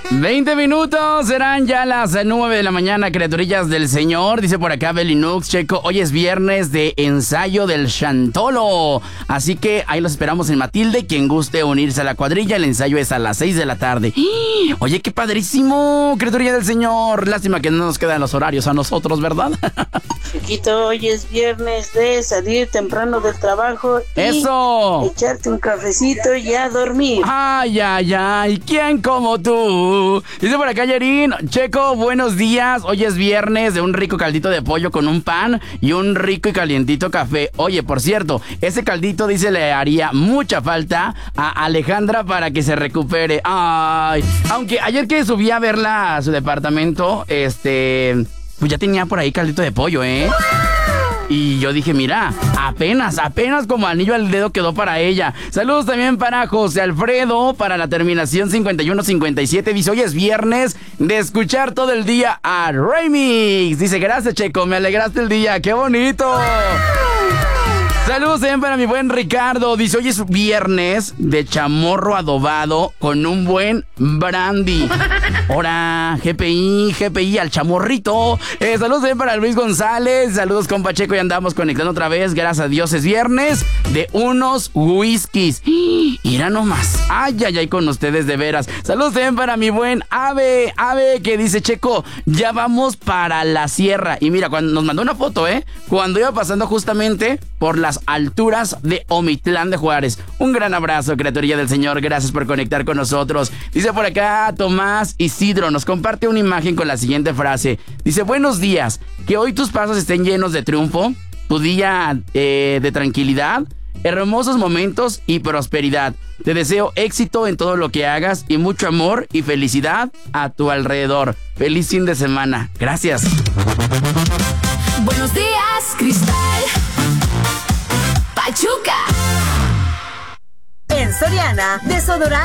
20 minutos, serán ya las 9 de la mañana, criaturillas del Señor. Dice por acá Belinux, Checo, hoy es viernes de ensayo del Chantolo. Así que ahí los esperamos en Matilde. Quien guste unirse a la cuadrilla, el ensayo es a las 6 de la tarde. Oye, qué padrísimo, criaturilla del Señor. Lástima que no nos quedan los horarios a nosotros, ¿verdad? Chiquito, hoy es viernes de salir temprano del trabajo y ¡eso! echarte un cafecito y a dormir. Ay, ay, ay, ¿quién como tú? Dice por acá Yerín, Checo, buenos días. Hoy es viernes de un rico caldito de pollo con un pan y un rico y calientito café. Oye, por cierto, ese caldito dice le haría mucha falta a Alejandra para que se recupere. Ay, aunque ayer que subí a verla a su departamento, pues ya tenía por ahí caldito de pollo, ¿eh? Y yo dije, mira, apenas como anillo al dedo quedó para ella. Saludos también para José Alfredo, para la terminación 5157. Dice, hoy es viernes de escuchar todo el día a Remix. Dice, gracias, Checo, me alegraste el día, qué bonito. Saludos también para mi buen Ricardo. Dice, hoy es viernes de chamorro adobado con un buen brandy. Ahora, GPI al chamorrito. Saludos también para Luis González. Saludos con Pacheco y andamos conectando otra vez. Gracias a Dios es viernes de unos whiskies. Irá nomás. Ay, ay, ay, con ustedes de veras. Saludos también para mi buen Ave, que dice, Checo, ya vamos para la sierra. Y mira, cuando nos mandó una foto, cuando iba pasando justamente por las alturas de Omitlán de Juárez. Un gran abrazo, criaturilla del Señor. Gracias por conectar con nosotros. Dice por acá Tomás Isidro, nos comparte una imagen con la siguiente frase. Dice, buenos días, que hoy tus pasos estén llenos de triunfo, tu día de tranquilidad, hermosos momentos y prosperidad. Te deseo éxito en todo lo que hagas y mucho amor y felicidad a tu alrededor. Feliz fin de semana. Gracias. Buenos días, Cristal. Pachuca. En Soriana, desodorante